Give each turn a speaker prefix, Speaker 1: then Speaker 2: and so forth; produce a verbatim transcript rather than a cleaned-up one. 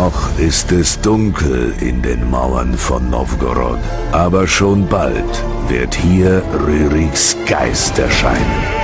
Speaker 1: Noch ist es dunkel in den Mauern von Novgorod, aber schon bald wird hier Rüriks Geist erscheinen.